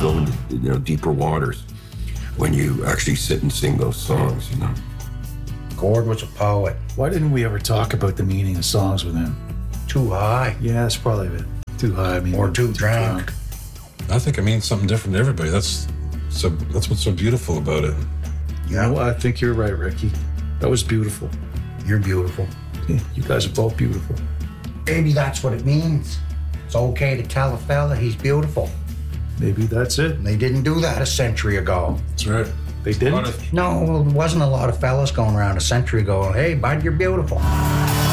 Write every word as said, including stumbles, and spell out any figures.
go into, you know, deeper waters when you actually sit and sing those songs, you know. Gord was a poet. Why didn't we ever talk about the meaning of songs with him? Too high. Yeah, that's probably it. Too high. I mean, or too, too drunk. drunk. I think it means something different to everybody. That's so. That's what's so beautiful about it. You know, I think you're right, Ricky. That was beautiful. You're beautiful. Yeah, you guys are both beautiful. Maybe that's what it means. It's okay to tell a fella he's beautiful. Maybe that's it. They didn't do that a century ago. That's right. They didn't? Of... No, there wasn't a lot of fellas going around a century ago, hey, bud, you're beautiful.